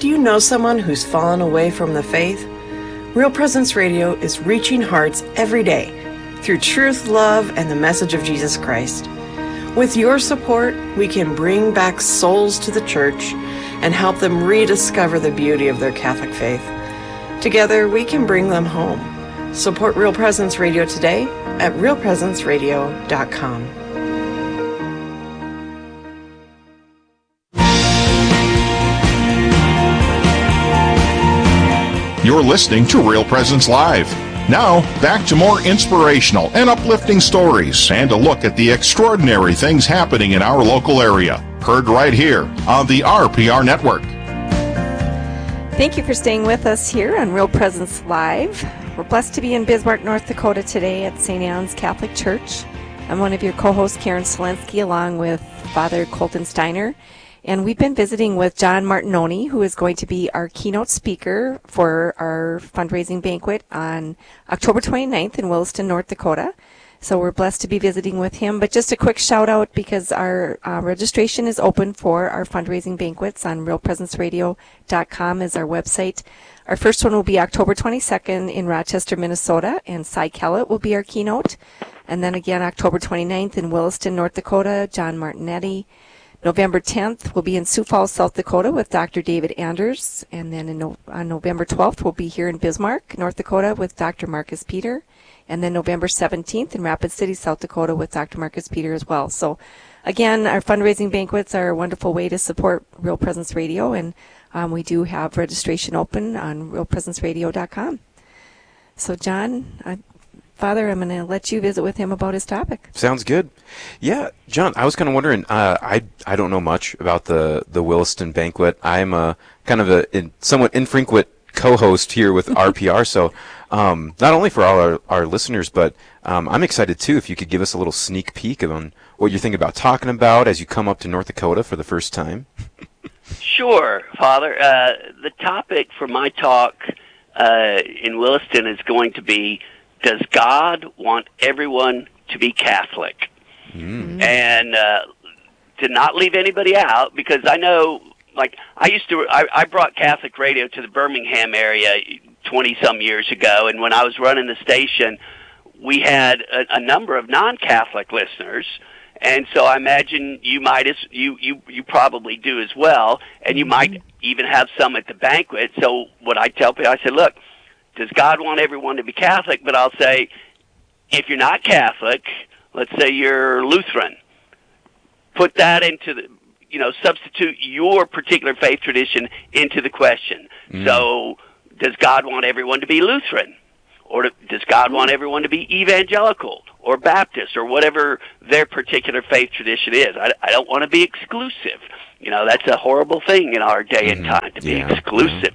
Do you know someone who's fallen away from the faith? Real Presence Radio is reaching hearts every day through truth, love, and the message of Jesus Christ. With your support, we can bring back souls to the church and help them rediscover the beauty of their Catholic faith. Together, we can bring them home. Support Real Presence Radio today at realpresenceradio.com. You're listening to Real Presence Live. Now, back to more inspirational and uplifting stories and a look at the extraordinary things happening in our local area. Heard right here on the RPR Network. Thank you for staying with us here on Real Presence Live. We're blessed to be in Bismarck, North Dakota today at St. Anne's Catholic Church. I'm one of your co-hosts, Karen Selensky, along with Father Colton Steiner. And we've been visiting with John Martinoni, who is going to be our keynote speaker for our fundraising banquet on October 29th in Williston, North Dakota. So we're blessed to be visiting with him. But just a quick shout out because our registration is open for our fundraising banquets on realpresenceradio.com is our website. Our first one will be October 22nd in Rochester, Minnesota, and Cy Kellett will be our keynote. And then again, October 29th in Williston, North Dakota, John Martinetti. November 10th, we'll be in Sioux Falls, South Dakota with Dr. David Anders. And then on November 12th, we'll be here in Bismarck, North Dakota with Dr. Marcus Peter. And then November 17th in Rapid City, South Dakota with Dr. Marcus Peter as well. So, again, our fundraising banquets are a wonderful way to support Real Presence Radio. And we do have registration open on realpresenceradio.com. So, John, Father, I'm going to let you visit with him about his topic. Sounds good. Yeah, John, I was kind of wondering, I don't know much about the Williston banquet. I'm a kind of a somewhat infrequent co-host here with RPR, so not only for all our listeners, but I'm excited too if you could give us a little sneak peek on what you're thinking about talking about as you come up to North Dakota for the first time. Sure, Father. The topic for my talk in Williston is going to be, does God want everyone to be Catholic? And to not leave anybody out, because I know, like, I brought Catholic radio to the Birmingham area 20-some years ago, and when I was running the station, we had a number of non-Catholic listeners, and so I imagine you probably do as well, and you might even have some at the banquet. So what I tell people, I said, look, does God want everyone to be Catholic? But I'll say, if you're not Catholic, let's say you're Lutheran, put that into the, substitute your particular faith tradition into the question. So does God want everyone to be Lutheran? Or does God want everyone to be evangelical or Baptist or whatever their particular faith tradition is? I don't want to be exclusive. That's a horrible thing in our day and time, to be exclusive.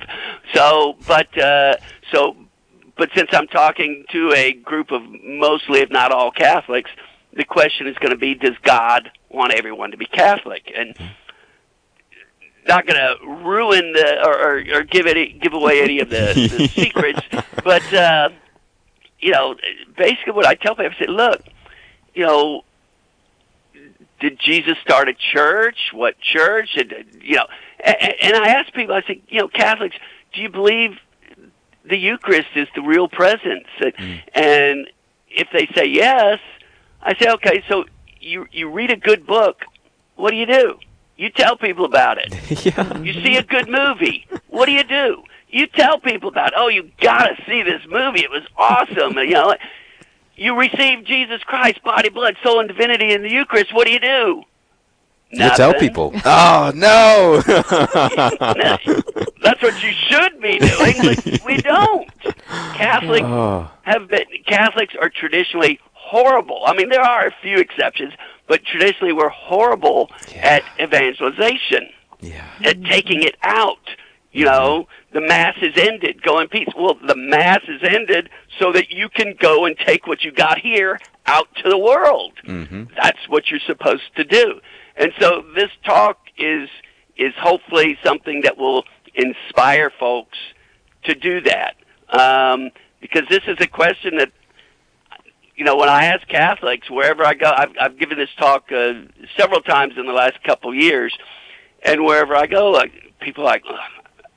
But since I'm talking to a group of mostly, if not all, Catholics, the question is going to be, does God want everyone to be Catholic? And not going to ruin or give away any of the secrets, but basically what I tell people, I say, look, did Jesus start a church? What church? And I ask people, I say, Catholics, do you believe the Eucharist is the real presence? And if they say yes, I say, okay, so you read a good book. What do? You tell people about it. You see a good movie. What do? You tell people about it. Oh, you got to see this movie. It was awesome. You receive Jesus Christ, body, blood, soul, and divinity in the Eucharist. What do? You tell people. Oh, no. That's what you should be doing, but we don't. Catholics are traditionally horrible. I mean, there are a few exceptions, but traditionally we're horrible at evangelization, at taking it out. The Mass is ended. Go in peace. Well, the Mass is ended so that you can go and take what you got here out to the world. That's what you're supposed to do. And so this talk is hopefully something that will inspire folks to do that. Because this is a question that, when I ask Catholics, wherever I go, I've given this talk several times in the last couple years, and wherever I go, people are like,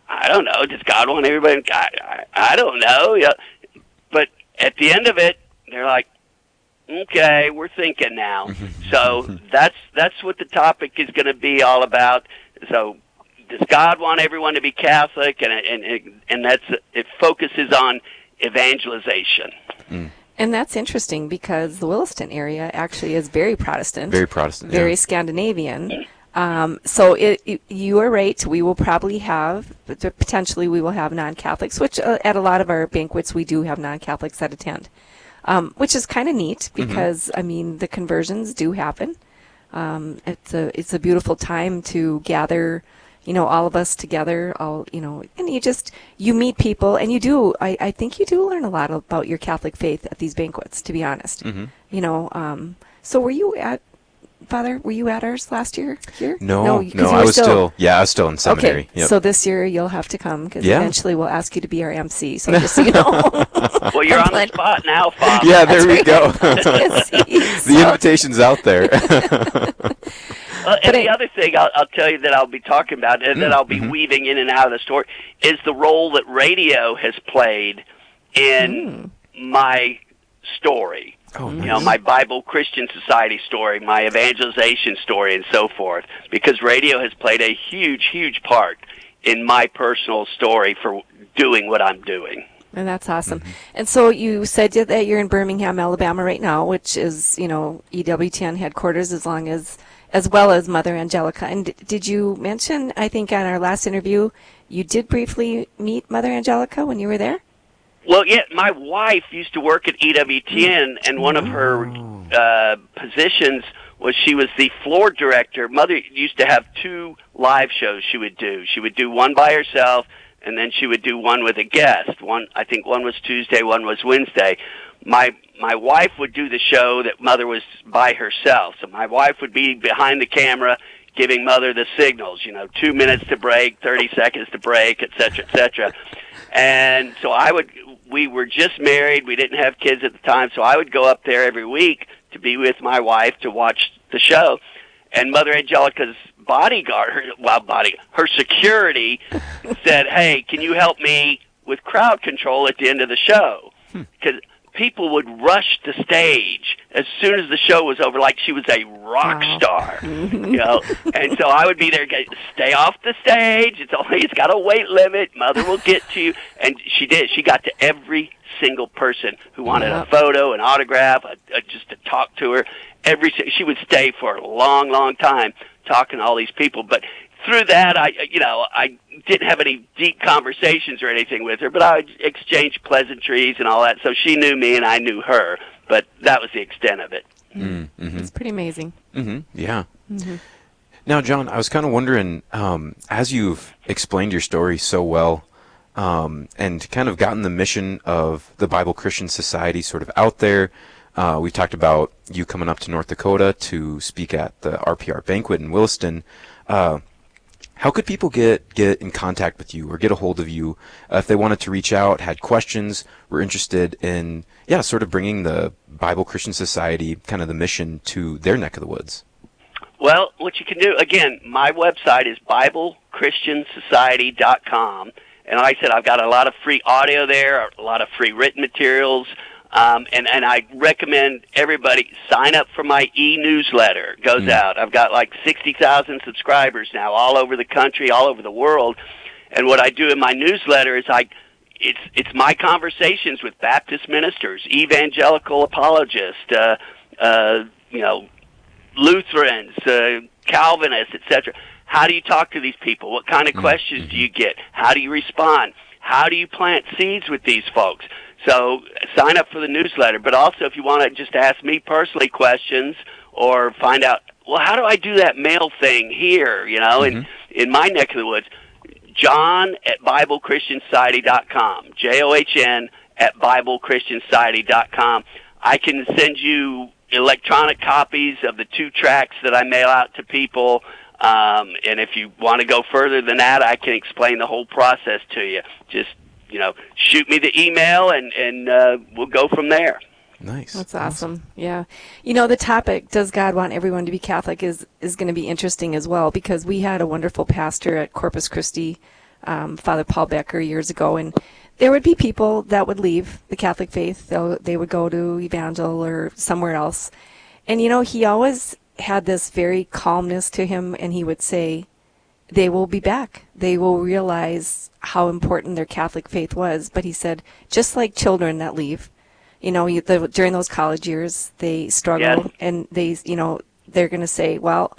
I don't know. Does God want everybody? I don't know. Yeah. But at the end of it, they're like, okay, we're thinking now. So that's what the topic is going to be all about. So does God want everyone to be Catholic? And it focuses on evangelization. And that's interesting because the Williston area actually is very Protestant. Very Protestant. Very Scandinavian. So you are right. We will probably have, potentially we will have non-Catholics, which at a lot of our banquets we do have non-Catholics that attend, which is kind of neat because, I mean, the conversions do happen. It's a beautiful time to gather, all of us together, and you meet people, and you do, I think you do learn a lot about your Catholic faith at these banquets, to be honest. So Father, were you at ours last year here? No, I was still in seminary. Okay, so this year you'll have to come because eventually we'll ask you to be our MC. So just so you know. Well, you're on the spot now, Father. Yeah, there we go. The invitation's out there. And the other thing I'll tell you that I'll be talking about and that I'll be weaving in and out of the story is the role that radio has played in my story. Oh, nice. My Bible Christian Society story, my evangelization story, and so forth, because radio has played a huge, huge part in my personal story for doing what I'm doing. And that's awesome. And so you said that you're in Birmingham, Alabama right now, which is, EWTN headquarters as well as Mother Angelica. And did you mention, I think on our last interview, you did briefly meet Mother Angelica when you were there? Well, yeah, my wife used to work at EWTN, and one of her positions was she was the floor director. Mother used to have 2 live shows she would do. She would do one by herself, and then she would do one with a guest. I think one was Tuesday, one was Wednesday. My wife would do the show that Mother was by herself. So my wife would be behind the camera giving Mother the signals, 2 minutes to break, 30 seconds to break, et cetera, et cetera. And so we were just married. We didn't have kids at the time, so I would go up there every week to be with my wife to watch the show. And Mother Angelica's her security said, hey, can you help me with crowd control at the end of the show? Because people would rush the stage as soon as the show was over, like she was a rock star, And so I would be there, stay off the stage. It's got a weight limit. Mother will get to you, and she did. She got to every single person who wanted a photo, an autograph, just to talk to her. She would stay for a long, long time talking to all these people, but. Through that, I didn't have any deep conversations or anything with her, but I exchanged pleasantries and all that. So she knew me and I knew her, but that was the extent of it. It's pretty amazing. Yeah. Now, John, I was kind of wondering, as you've explained your story so well, and kind of gotten the mission of the Bible Christian Society sort of out there, we talked about you coming up to North Dakota to speak at the RPR banquet in Williston. How could people get in contact with you or get a hold of you if they wanted to reach out, had questions, were interested in, sort of bringing the Bible Christian Society, kind of the mission, to their neck of the woods? Well, what you can do, again, my website is BibleChristiansociety.com. And like I said, I've got a lot of free audio there, a lot of free written materials. And I recommend everybody sign up for my e-newsletter. It goes out. I've got like 60,000 subscribers now all over the country, all over the world. And what I do in my newsletter is it's my conversations with Baptist ministers, evangelical apologists, Lutherans, Calvinists, etc. How do you talk to these people? What kind of questions do you get? How do you respond? How do you plant seeds with these folks? So sign up for the newsletter. But also, if you want to just ask me personally questions or find out, well, how do I do that mail thing here, in my neck of the woods, John at BibleChristiansociety.com, JOHN at BibleChristiansociety.com. I can send you electronic copies of the 2 tracts that I mail out to people. And if you want to go further than that, I can explain the whole process to you. Just shoot me the email, and we'll go from there. Nice. That's awesome. Yeah. The topic, does God want everyone to be Catholic, is going to be interesting as well, because we had a wonderful pastor at Corpus Christi Father Paul Becker years ago, and there would be people that would leave the Catholic faith. They would go to Evangel or somewhere else. And, he always had this very calmness to him, and he would say, they will be back. They will realize how important their Catholic faith was. But he said, just like children that leave, during those college years, they struggle, and they're going to say, well,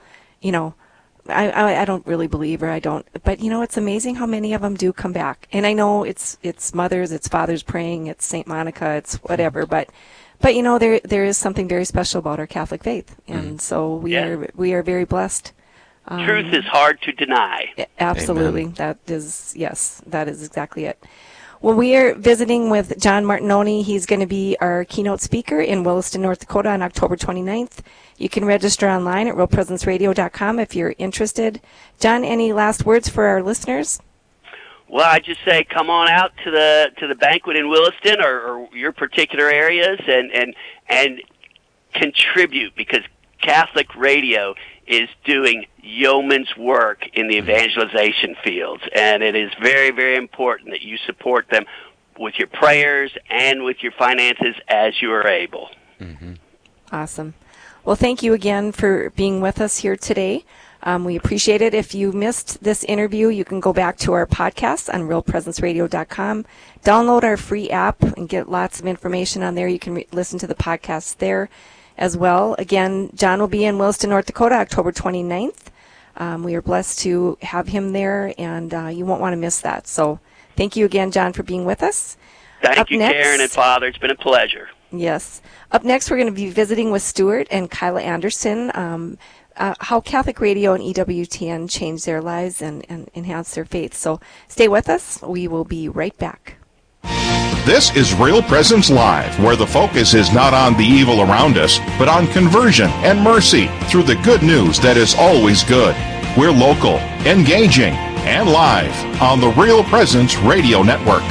I don't really believe, or I don't. But, it's amazing how many of them do come back. And I know it's mothers, it's fathers praying, it's St. Monica, it's whatever. But there is something very special about our Catholic faith. And so we are very blessed. Truth is hard to deny. Absolutely. Amen. That is exactly it. Well, we are visiting with John Martinoni. He's going to be our keynote speaker in Williston, North Dakota on October 29th. You can register online at realpresenceradio.com if you're interested. John, any last words for our listeners? Well, I just say come on out to the banquet in Williston or your particular areas and contribute, because Catholic radio is doing yeoman's work in the evangelization fields, and it is very, very important that you support them with your prayers and with your finances as you are able. Mm-hmm. Awesome. Well, thank you again for being with us here today. We appreciate it. If you missed this interview, you can go back to our podcast on realpresenceradio.com, download our free app, and get lots of information on there. You can listen to the podcast there as well. Again, John will be in Williston, North Dakota, October 29th. We are blessed to have him there, and you won't want to miss that. So thank you again, John, for being with us. Thank you, Karen and Father. It's been a pleasure. Yes. Up next, we're going to be visiting with Stuart and Kyla Anderson, how Catholic radio and EWTN changed their lives and enhanced their faith. So stay with us. We will be right back. This is Real Presence Live, where the focus is not on the evil around us, but on conversion and mercy through the good news that is always good. We're local, engaging, and live on the Real Presence Radio Network.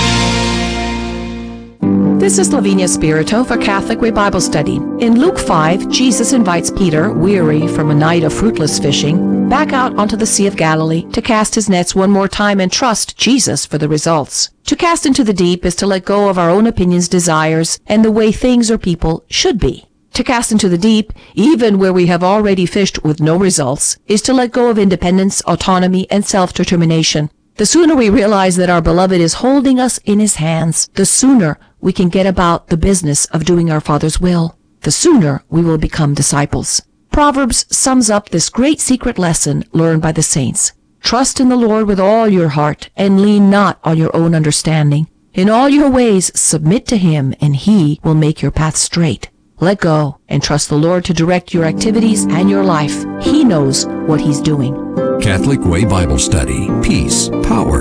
This is Lavinia Spirito for Catholic Way Bible Study. In Luke 5, Jesus invites Peter, weary from a night of fruitless fishing, back out onto the Sea of Galilee to cast his nets one more time and trust Jesus for the results. To cast into the deep is to let go of our own opinions, desires, and the way things or people should be. To cast into the deep, even where we have already fished with no results, is to let go of independence, autonomy, and self-determination. The sooner we realize that our beloved is holding us in his hands, the sooner we can get about the business of doing our Father's will. The sooner we will become disciples. Proverbs sums up this great secret lesson learned by the saints. Trust in the Lord with all your heart, and lean not on your own understanding. In all your ways submit to him, and he will make your path straight. Let go and trust the Lord to direct your activities and your life. He knows what he's doing. Catholic Way Bible Study. Peace, power,